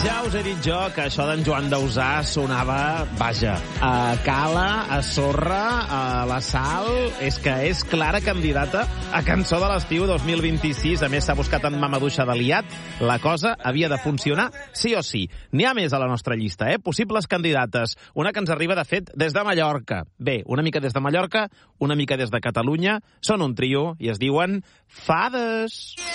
Ja us he dit jo que això d'en Joan Dausà sonava, vaja, a Cala, a Sorra, a la Sal. És que és clara candidata a Cançó de l'Estiu 2026. A més, s'ha buscat en Mamaduixa d'Aliat. La cosa havia de funcionar sí o sí. N'hi ha més a la nostra llista, possibles candidates. Una que ens arriba, de fet, des de Mallorca. Bé, una mica des de Mallorca, una mica des de Catalunya. Són un trio i es diuen Fades.